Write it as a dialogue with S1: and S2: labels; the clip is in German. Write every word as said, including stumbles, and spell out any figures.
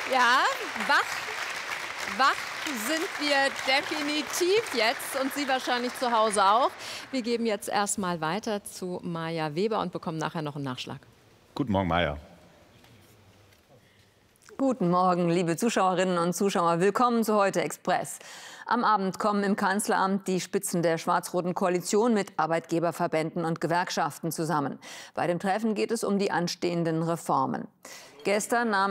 S1: Ja, wach, wach sind wir definitiv jetzt und Sie wahrscheinlich zu Hause auch. Wir geben jetzt erstmal weiter zu Maja Weber und bekommen nachher noch einen Nachschlag.
S2: Guten Morgen, Maja.
S3: Guten Morgen, liebe Zuschauerinnen und Zuschauer. Willkommen zu Heute Express. Am Abend kommen im Kanzleramt die Spitzen der schwarz-roten Koalition mit Arbeitgeberverbänden und Gewerkschaften zusammen. Bei dem Treffen geht es um die anstehenden Reformen. Gestern nahm